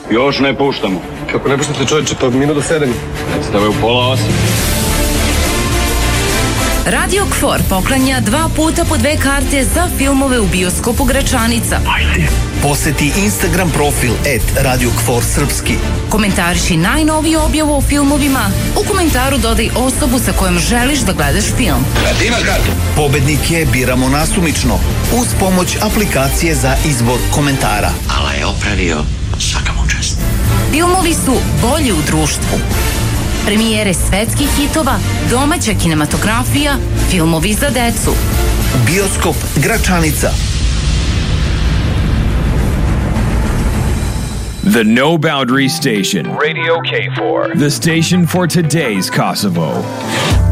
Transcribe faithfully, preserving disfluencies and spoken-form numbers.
Još ne puštamo. Kako ne puštate, čovječe, pa minut do sedam. Predstave u pola osam. Radio Kfor poklanja dva puta po dve karte za filmove u bioskopu Gračanica. Ajde. Poseti Instagram profil et Radio Kfor Srpski. Komentariši najnoviju objavu o filmovima. U komentaru dodaj osobu sa kojom želiš da gledaš film. Imaš kartu? Pobednike biramo nasumično uz pomoć aplikacije za izbor komentara. Ala je opravio, svaka mu čast. Filmovi su bolji u društvu. Premijere svetskih hitova, domaća kinematografija, filmovi za decu. Bioskop Gračanica. The No Boundary Station. Radio K four. The station for today's Kosovo.